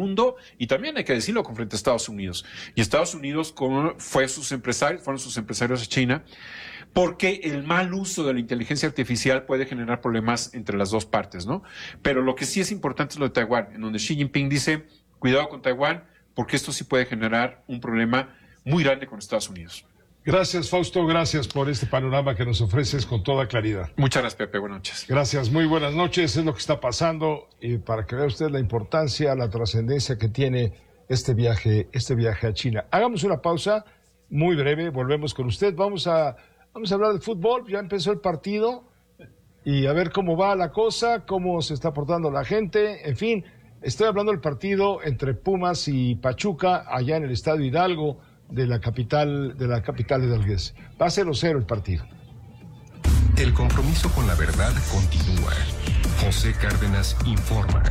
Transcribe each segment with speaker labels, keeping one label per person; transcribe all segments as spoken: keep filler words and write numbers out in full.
Speaker 1: mundo, y también hay que decirlo con frente a Estados Unidos. Y Estados Unidos con, fue sus empresarios, fueron sus empresarios a China, porque el mal uso de la inteligencia artificial puede generar problemas entre las dos partes, ¿no? Pero lo que sí es importante es lo de Taiwán, en donde Xi Jinping dice, cuidado con Taiwán, porque esto sí puede generar un problema muy grande con Estados Unidos.
Speaker 2: Gracias, Fausto, gracias por este panorama que nos ofreces con toda claridad.
Speaker 1: Muchas gracias, Pepe, buenas noches.
Speaker 2: Gracias, muy buenas noches, es lo que está pasando, y para que vea usted la importancia, la trascendencia que tiene este viaje, este viaje a China. Hagamos una pausa muy breve, volvemos con usted, vamos a, vamos a hablar de fútbol, ya empezó el partido, y a ver cómo va la cosa, cómo se está portando la gente, en fin, estoy hablando del partido entre Pumas y Pachuca, allá en el Estadio Hidalgo, de la capital de la capital hidalguense. Va a ser cero cero el partido.
Speaker 3: El compromiso con la verdad continúa. José Cárdenas informa.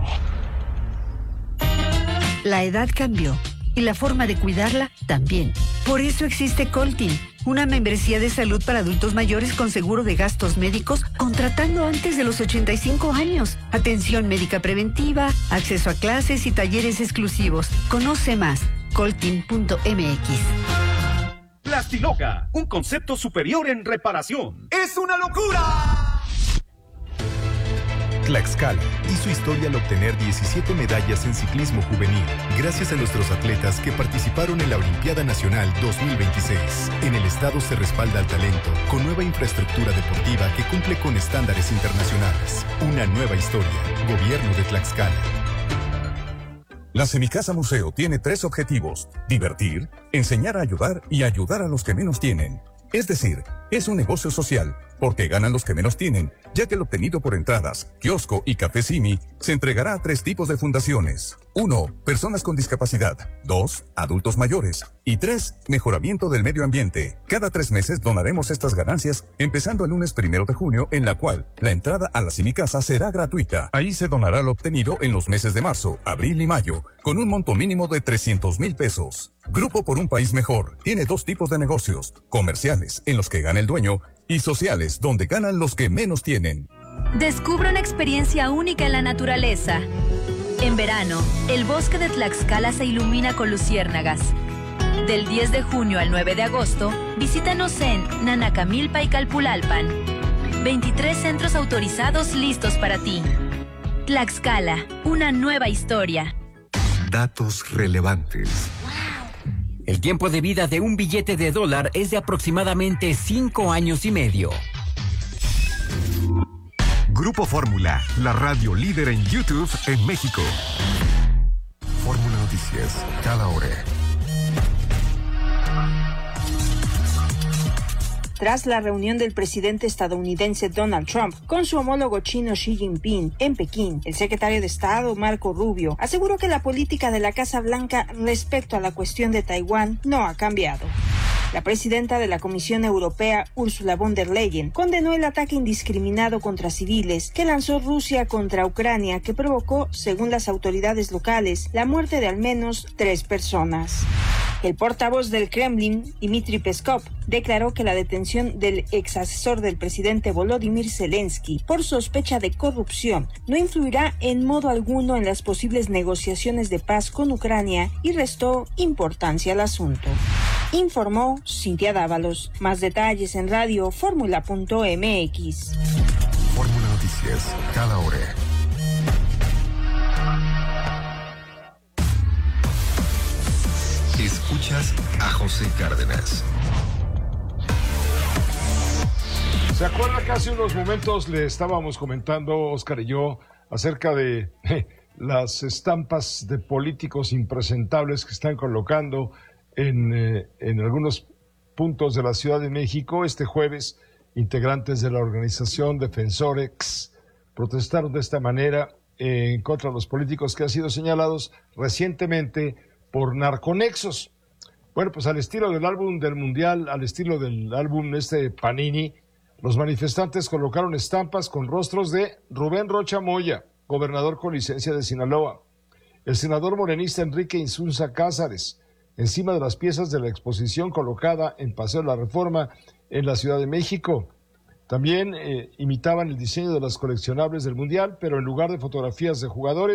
Speaker 4: La edad cambió y la forma de cuidarla también. Por eso existe Coltin, una membresía de salud para adultos mayores con seguro de gastos médicos contratando antes de los ochenta y cinco años. Atención médica preventiva, acceso a clases y talleres exclusivos. Conoce más. coltin punto m x.
Speaker 5: Plastiloca, un concepto superior en reparación. ¡Es una locura!
Speaker 6: Tlaxcala hizo historia al obtener diecisiete medallas en ciclismo juvenil, gracias a nuestros atletas que participaron en la Olimpiada Nacional dos mil veintiséis. En el estado se respalda al talento con nueva infraestructura deportiva que cumple con estándares internacionales. Una nueva historia. Gobierno de Tlaxcala.
Speaker 7: La Semicasa Museo tiene tres objetivos: divertir, enseñar a ayudar y ayudar a los que menos tienen. Es decir, es un negocio social, porque ganan los que menos tienen, ya que el obtenido por entradas, kiosco y café Simi se entregará a tres tipos de fundaciones. Uno, personas con discapacidad. Dos, adultos mayores. Y tres, mejoramiento del medio ambiente. Cada tres meses donaremos estas ganancias, empezando el lunes primero de junio, en la cual la entrada a la Semicasa será gratuita. Ahí se donará lo obtenido en los meses de marzo, abril y mayo, con un monto mínimo de trescientos mil pesos. Grupo por un País Mejor tiene dos tipos de negocios: comerciales, en los que gana el dueño, y sociales, donde ganan los que menos tienen.
Speaker 8: Descubre una experiencia única en la naturaleza. En verano, el bosque de Tlaxcala se ilumina con luciérnagas. Del diez de junio al nueve de agosto, visítanos en Nanacamilpa y Calpulalpan. veintitrés centros autorizados listos para ti. Tlaxcala, una nueva historia.
Speaker 3: Datos relevantes.
Speaker 9: El tiempo de vida de un billete de dólar es de aproximadamente cinco años y medio.
Speaker 3: Grupo Fórmula, la radio líder en YouTube en México. Fórmula Noticias, cada hora.
Speaker 10: Tras la reunión del presidente estadounidense Donald Trump con su homólogo chino Xi Jinping en Pekín, el secretario de Estado Marco Rubio aseguró que la política de la Casa Blanca respecto a la cuestión de Taiwán no ha cambiado. La presidenta de la Comisión Europea, Ursula von der Leyen, condenó el ataque indiscriminado contra civiles que lanzó Rusia contra Ucrania, que provocó, según las autoridades locales, la muerte de al menos tres personas. El portavoz del Kremlin, Dmitry Peskov, declaró que la detención del ex asesor del presidente Volodymyr Zelensky por sospecha de corrupción no influirá en modo alguno en las posibles negociaciones de paz con Ucrania y restó importancia al asunto. Informó Cintia Dávalos. Más detalles en radio fórmula punto m x.
Speaker 3: Fórmula Noticias, cada hora. Escuchas a José Cárdenas.
Speaker 2: ¿Se acuerda que hace unos momentos le estábamos comentando, Oscar y yo, acerca de eh, las estampas de políticos impresentables que están colocando en, eh, en algunos puntos de la Ciudad de México? Este jueves, integrantes de la organización Defensorex protestaron de esta manera eh, en contra de los políticos que han sido señalados recientemente por narconexos. Bueno, pues al estilo del álbum del Mundial, al estilo del álbum este Panini, los manifestantes colocaron estampas con rostros de Rubén Rocha Moya, gobernador con licencia de Sinaloa, el senador morenista Enrique Insunza Cázares, encima de las piezas de la exposición colocada en Paseo de la Reforma en la Ciudad de México. También eh, imitaban el diseño de las coleccionables del Mundial, pero en lugar de fotografías de jugadores,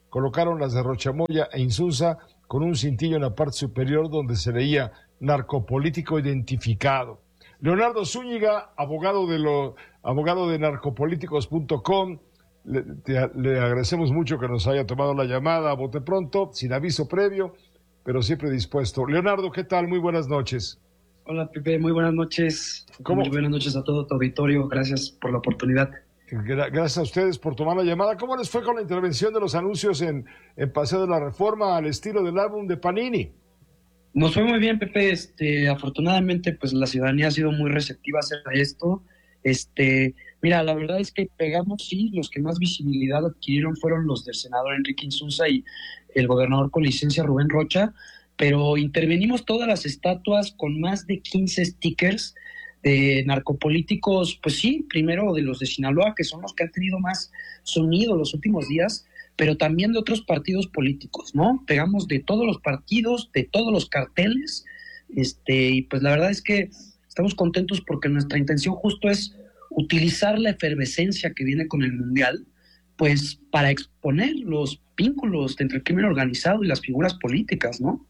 Speaker 2: colocaron las de Rochamoya e Insunza con un cintillo en la parte superior donde se leía narcopolítico identificado. Leonardo Zúñiga, abogado de lo, abogado de narcopolíticos punto com, le, te, le agradecemos mucho que nos haya tomado la llamada a bote pronto, sin aviso previo, pero siempre dispuesto. Leonardo, ¿qué tal? Muy buenas noches.
Speaker 11: Hola, Pepe, muy buenas noches.
Speaker 2: ¿Cómo?
Speaker 11: Muy buenas noches a todo tu auditorio, gracias por la oportunidad.
Speaker 2: Gracias a ustedes por tomar la llamada. ¿Cómo les fue con la intervención de los anuncios en, en Paseo de la Reforma al estilo del álbum de Panini?
Speaker 11: Nos fue muy bien, Pepe. Este, afortunadamente, pues la ciudadanía ha sido muy receptiva a esto. Este, mira, la verdad es que pegamos, sí, los que más visibilidad adquirieron fueron los del senador Enrique Insunza y el gobernador con licencia Rubén Rocha, pero intervenimos todas las estatuas con más de quince stickers de narcopolíticos, pues sí, primero de los de Sinaloa, que son los que han tenido más sonido los últimos días, pero también de otros partidos políticos, ¿no? Pegamos de todos los partidos, de todos los carteles, este, y pues la verdad es que estamos contentos porque nuestra intención justo es utilizar la efervescencia que viene con el Mundial, pues para exponer los vínculos entre el crimen organizado y las figuras políticas, ¿no?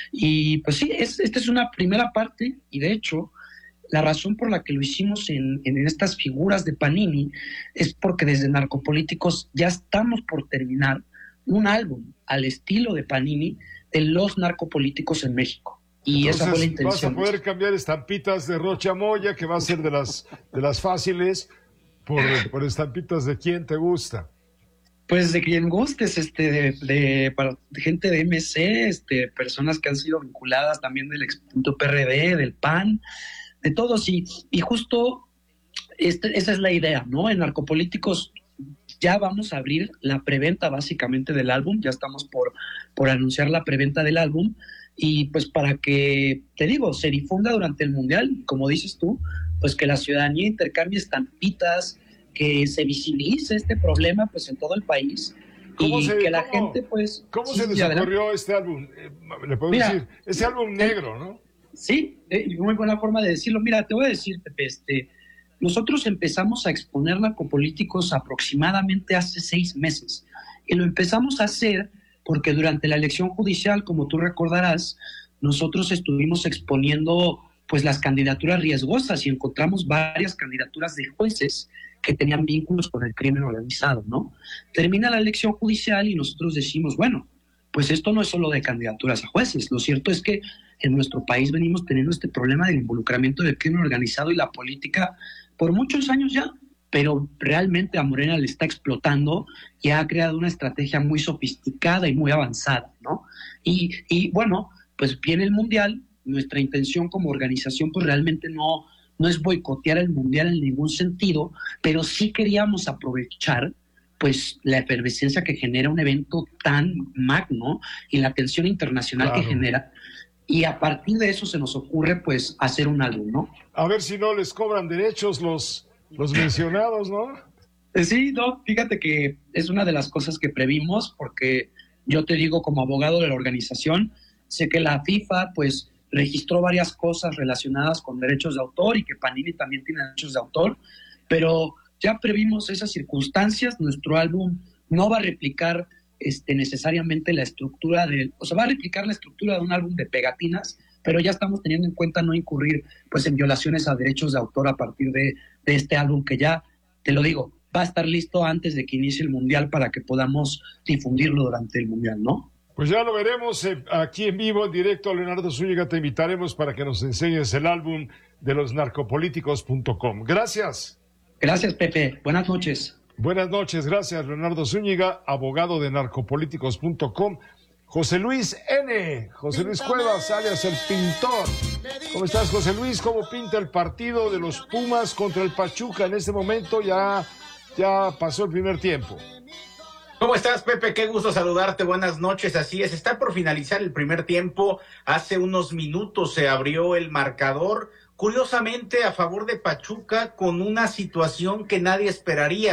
Speaker 11: Y pues sí, es, esta es una primera parte, y de hecho, la razón por la que lo hicimos en, en estas figuras de Panini es porque desde Narcopolíticos ya estamos por terminar un álbum al estilo de Panini de los narcopolíticos en México. Y
Speaker 2: entonces,
Speaker 11: esa fue la intención.
Speaker 2: Vas a poder cambiar estampitas de Rochamoya, que va a ser de las, de las fáciles, por, por estampitas de quién te gusta.
Speaker 11: Pues de quien gustes, este, de, de, para, de gente de M C, este, personas que han sido vinculadas también del extinto P R D, del P A N, de todos, y, y justo este, esa es la idea, ¿no? En Narcopolíticos ya vamos a abrir la preventa básicamente del álbum, ya estamos por, por anunciar la preventa del álbum, y pues para que, te digo, se difunda durante el Mundial, como dices tú, pues que la ciudadanía intercambie estampitas, que se visibilice este problema pues en todo el país, y
Speaker 2: se,
Speaker 11: que la
Speaker 2: cómo,
Speaker 11: gente pues...
Speaker 2: ¿Cómo
Speaker 11: sí,
Speaker 2: se les ocurrió este álbum? Eh, le puedo
Speaker 11: Mira,
Speaker 2: decir, este álbum negro, ¿no?
Speaker 11: Sí, eh, muy buena forma de decirlo. Mira, te voy a decir, Pepe, este, nosotros empezamos a exponer narcopolíticos aproximadamente hace seis meses, y lo empezamos a hacer porque durante la elección judicial, como tú recordarás, nosotros estuvimos exponiendo pues las candidaturas riesgosas y encontramos varias candidaturas de jueces que tenían vínculos con el crimen organizado, ¿no? Termina la elección judicial y nosotros decimos, bueno, pues esto no es solo de candidaturas a jueces. Lo cierto es que en nuestro país venimos teniendo este problema del involucramiento del crimen organizado y la política por muchos años ya, pero realmente a Morena le está explotando y ha creado una estrategia muy sofisticada y muy avanzada, ¿no? Y, y bueno, pues viene el Mundial, nuestra intención como organización pues realmente no, no es boicotear el Mundial en ningún sentido, pero sí queríamos aprovechar pues la efervescencia que genera un evento tan magno y la atención internacional claro. que genera, y a partir de eso se nos ocurre pues hacer un álbum, ¿no?
Speaker 2: A ver si no les cobran derechos los, los mencionados, ¿no?
Speaker 11: Sí, no, fíjate que es una de las cosas que previmos, porque yo te digo como abogado de la organización, sé que la FIFA pues registró varias cosas relacionadas con derechos de autor y que Panini también tiene derechos de autor, pero ya previmos esas circunstancias. Nuestro álbum no va a replicar este, necesariamente la estructura de, o sea, va a replicar la estructura de un álbum de pegatinas, pero ya estamos teniendo en cuenta no incurrir pues en violaciones a derechos de autor a partir de, de este álbum que ya, te lo digo, va a estar listo antes de que inicie el Mundial para que podamos difundirlo durante el Mundial, ¿no?
Speaker 2: Pues ya lo veremos eh, aquí en vivo, en directo. Leonardo Zúñiga, te invitaremos para que nos enseñes el álbum de los narcopolíticos punto com. Gracias.
Speaker 11: Gracias, Pepe. Buenas noches.
Speaker 2: Buenas noches, gracias, Leonardo Zúñiga, abogado de narcopolíticos punto com. José Luis N., José Luis Cuevas, alias el Pintor. ¿Cómo estás, José Luis? ¿Cómo pinta el partido de los Pumas contra el Pachuca en este momento? Ya, ya pasó el primer tiempo.
Speaker 12: ¿Cómo estás, Pepe? Qué gusto saludarte. Buenas noches. Así es, está por finalizar el primer tiempo. Hace unos minutos se abrió el marcador, curiosamente a favor de Pachuca, con una situación que nadie esperaría.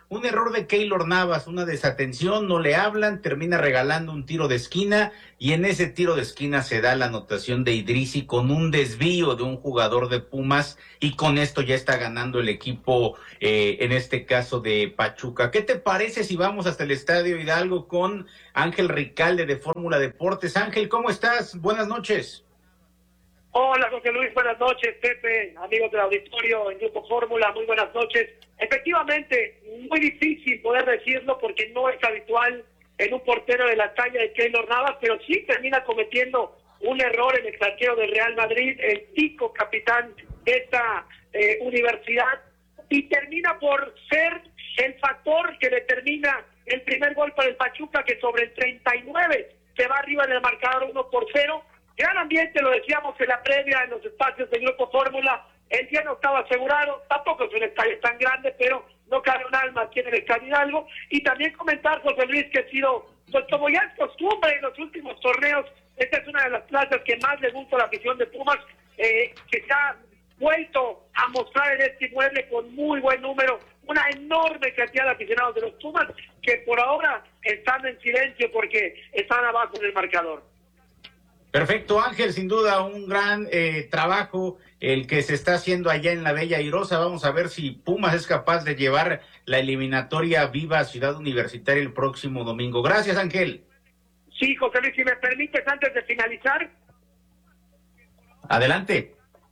Speaker 12: un error de Keylor Navas, una desatención, no le hablan, termina regalando un tiro de esquina y en ese tiro de esquina se da la anotación de Idrissi con un desvío de un jugador de Pumas y con esto ya está ganando el equipo, eh, en este caso de Pachuca. ¿Qué te parece si vamos hasta el Estadio Hidalgo con Ángel Ricalde de Fórmula Deportes? Ángel, ¿cómo estás? Buenas noches.
Speaker 13: Hola, José Luis, buenas noches, Pepe, amigos del auditorio en Grupo Fórmula, muy buenas noches. Efectivamente, muy difícil poder decirlo porque no es habitual en un portero de la talla de Keylor Navas, pero sí termina cometiendo un error en el arquero del Real Madrid, el tico capitán de esta eh, universidad, y termina por ser el factor que determina el primer gol para el Pachuca, que sobre el treinta y nueve se va arriba en el marcador uno por cero. Gran ambiente, lo decíamos en la previa, en los espacios del Grupo Fórmula. El día no estaba asegurado, tampoco es un estadio tan grande, pero no cabe un alma aquí en el Estadio Hidalgo. Y también comentar, José Luis, que ha sido, pues como ya es costumbre en los últimos torneos, esta es una de las plazas que más le gusta a la afición de Pumas, eh, que se ha vuelto a mostrar en este inmueble con muy buen número, una enorme cantidad de aficionados de los Pumas, que por ahora están en silencio porque están abajo en el marcador.
Speaker 12: Perfecto, Ángel, sin duda un gran eh, trabajo el que se está haciendo allá en la Bella Airosa. Vamos a ver si Pumas es capaz de llevar la eliminatoria viva a Ciudad Universitaria el próximo domingo. Gracias, Ángel.
Speaker 13: Sí, José Luis, si me permites, antes de finalizar.
Speaker 12: Adelante.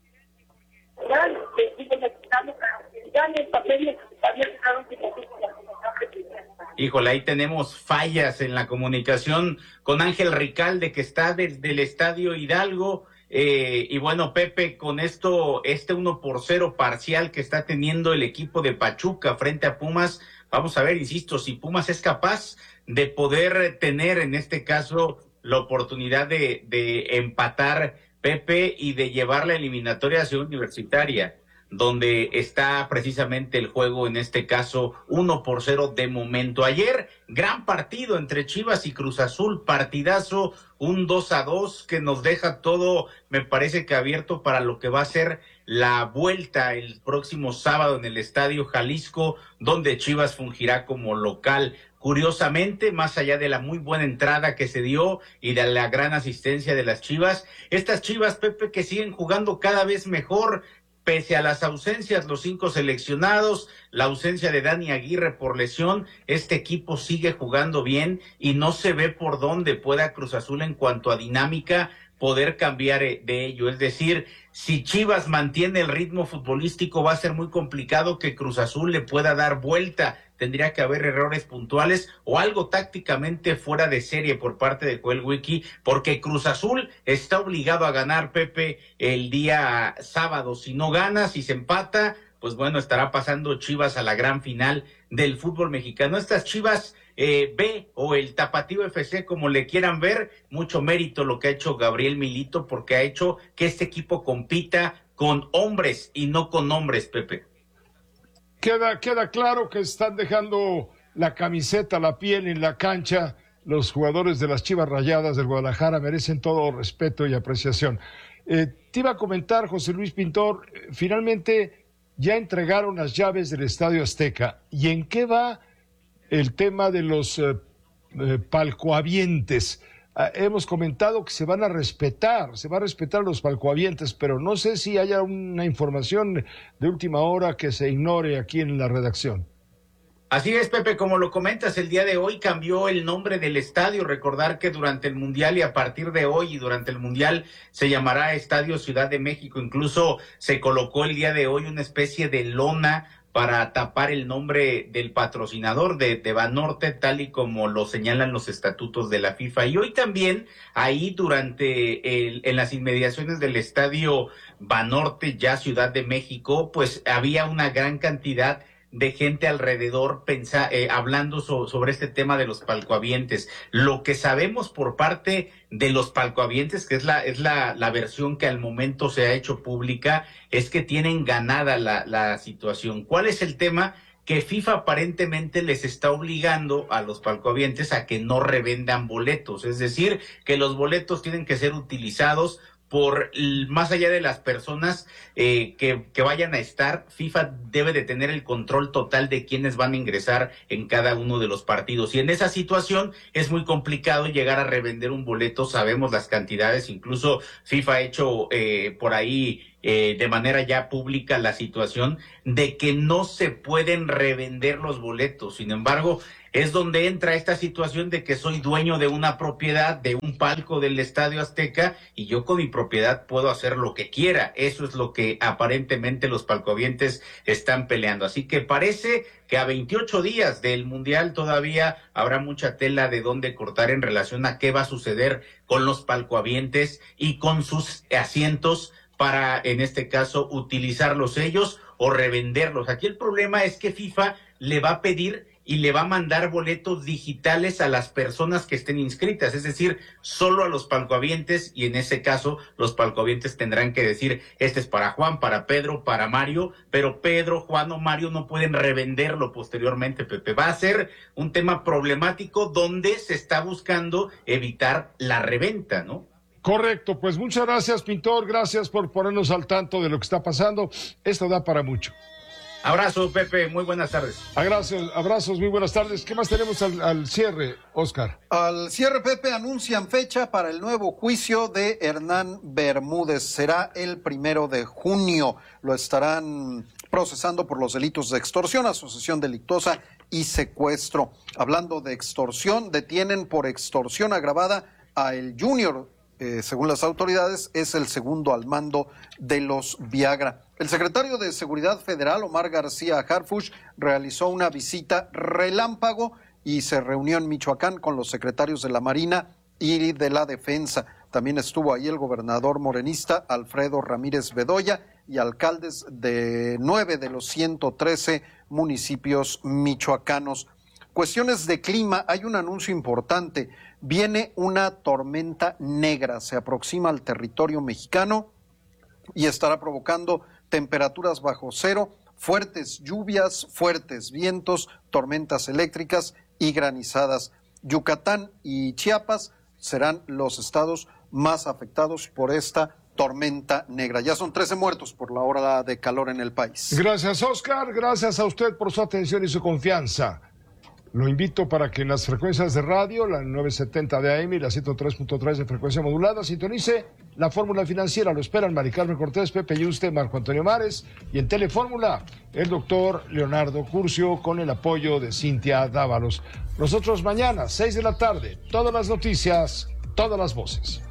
Speaker 12: Híjole, ahí tenemos fallas en la comunicación con Ángel Ricalde, que está desde el Estadio Hidalgo. Eh, y bueno, Pepe, con esto, este uno por cero parcial que está teniendo el equipo de Pachuca frente a Pumas, vamos a ver, insisto, si Pumas es capaz de poder tener en este caso la oportunidad de, de empatar, Pepe, y de llevar la eliminatoria a Ciudad Universitaria, donde está precisamente el juego, en este caso, uno por cero de momento. Ayer, gran partido entre Chivas y Cruz Azul, partidazo, un dos a dos que nos deja todo, me parece que abierto para lo que va a ser la vuelta el próximo sábado en el Estadio Jalisco, donde Chivas fungirá como local. Curiosamente, más allá de la muy buena entrada que se dio y de la gran asistencia de las Chivas, estas Chivas, Pepe, que siguen jugando cada vez mejor, pese a las ausencias, los cinco seleccionados, la ausencia de Dani Aguirre por lesión, este equipo sigue jugando bien y no se ve por dónde pueda Cruz Azul en cuanto a dinámica poder cambiar de ello. Es decir, si Chivas mantiene el ritmo futbolístico, va a ser muy complicado que Cruz Azul le pueda dar vuelta. Tendría que haber errores puntuales o algo tácticamente fuera de serie por parte de Joel Wiki, porque Cruz Azul está obligado a ganar, Pepe, el día sábado. Si no gana, si se empata, pues bueno, estará pasando Chivas a la gran final del fútbol mexicano. Estas Chivas eh, B o el Tapatío F C, como le quieran ver, mucho mérito lo que ha hecho Gabriel Milito, porque ha hecho que este equipo compita con hombres y no con hombres, Pepe.
Speaker 2: Queda, queda claro que están dejando la camiseta, la piel en la cancha. Los jugadores de las Chivas Rayadas del Guadalajara merecen todo respeto y apreciación. Eh, te iba a comentar, José Luis Pintor, eh, finalmente ya entregaron las llaves del Estadio Azteca. ¿Y en qué va el tema de los eh, eh, palcoavientes? Ah, hemos comentado que se van a respetar, se va a respetar los palcoavientes, pero no sé si haya una información de última hora que se ignore aquí en la redacción.
Speaker 12: Así es, Pepe, como lo comentas, el día de hoy cambió el nombre del estadio. Recordar que durante el Mundial y a partir de hoy y durante el Mundial se llamará Estadio Ciudad de México. Incluso se colocó el día de hoy una especie de lona para tapar el nombre del patrocinador de, de Banorte, tal y como lo señalan los estatutos de la FIFA. Y hoy también, ahí durante, el, en las inmediaciones del estadio Banorte, ya Ciudad de México, pues había una gran cantidad de gente alrededor pensa, eh, hablando so, sobre este tema de los palcoavientes. Lo que sabemos por parte de los palcoavientes, que es la es la, la versión que al momento se ha hecho pública, es que tienen ganada la, la situación. ¿Cuál es el tema? Que FIFA aparentemente les está obligando a los palcoavientes a que no revendan boletos, es decir, que los boletos tienen que ser utilizados por más allá de las personas eh, que, que vayan a estar, FIFA debe de tener el control total de quiénes van a ingresar en cada uno de los partidos. Y en esa situación es muy complicado llegar a revender un boleto, sabemos las cantidades, incluso FIFA ha hecho eh, por ahí eh, de manera ya pública la situación de que no se pueden revender los boletos. Sin embargo, es donde entra esta situación de que soy dueño de una propiedad, de un palco del Estadio Azteca, y yo con mi propiedad puedo hacer lo que quiera. Eso es lo que aparentemente los palcoavientes están peleando. Así que parece que a veintiocho días del Mundial todavía habrá mucha tela de dónde cortar en relación a qué va a suceder con los palcoavientes y con sus asientos para, en este caso, utilizarlos ellos o revenderlos. Aquí el problema es que FIFA le va a pedir y le va a mandar boletos digitales a las personas que estén inscritas, es decir, solo a los palcoavientes, y en ese caso los palcoavientes tendrán que decir, este es para Juan, para Pedro, para Mario, pero Pedro, Juan o Mario no pueden revenderlo posteriormente, Pepe. Va a ser un tema problemático donde se está buscando evitar la reventa, ¿no?
Speaker 2: Correcto, pues muchas gracias, Pintor, gracias por ponernos al tanto de lo que está pasando. Esto da para mucho.
Speaker 12: Abrazo, Pepe, muy buenas tardes.
Speaker 2: Abrazos, abrazos, muy buenas tardes. ¿Qué más tenemos al, al cierre, Oscar?
Speaker 14: Al cierre, Pepe, anuncian fecha para el nuevo juicio de Hernán Bermúdez. Será el primero de junio. Lo estarán procesando por los delitos de extorsión, asociación delictuosa y secuestro. Hablando de extorsión, detienen por extorsión agravada a el Junior. Eh, según las autoridades, es el segundo al mando de los Viagra. El secretario de Seguridad Federal, Omar García Harfuch, realizó una visita relámpago y se reunió en Michoacán con los secretarios de la Marina y de la Defensa. También estuvo ahí el gobernador morenista Alfredo Ramírez Bedoya y alcaldes de nueve de los ciento trece municipios michoacanos. Cuestiones de clima, hay un anuncio importante. Viene una tormenta negra, se aproxima al territorio mexicano y estará provocando temperaturas bajo cero, fuertes lluvias, fuertes vientos, tormentas eléctricas y granizadas. Yucatán y Chiapas serán los estados más afectados por esta tormenta negra. Ya son trece muertos por la ola de calor en el país.
Speaker 2: Gracias, Oscar. Gracias a usted por su atención y su confianza. Lo invito para que en las frecuencias de radio, la novecientos setenta de A M y la ciento tres punto tres de frecuencia modulada, sintonice la Fórmula Financiera. Lo esperan Mari Carmen Cortés, Pepe Yuste, Marco Antonio Mares, y en Telefórmula, el doctor Leonardo Curcio, con el apoyo de Cintia Dávalos. Nosotros mañana, seis de la tarde, todas las noticias, todas las voces.